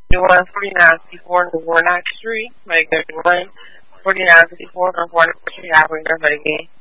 514954 New Warnock Street. Make 514954 from Warnock Street. I'll bring her again.